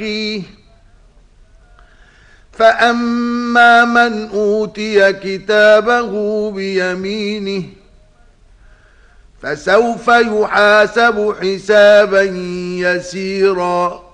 فيه فأما من أوتي كتابه بيمينه فسوف يحاسب حسابا يسيرا